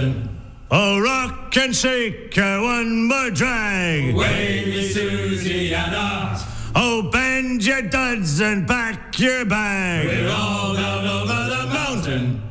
mountain. Oh, rock and shake, one more drag. Wave me Susiana. Oh, bend your duds and pack your bag. We're all down over the mountain.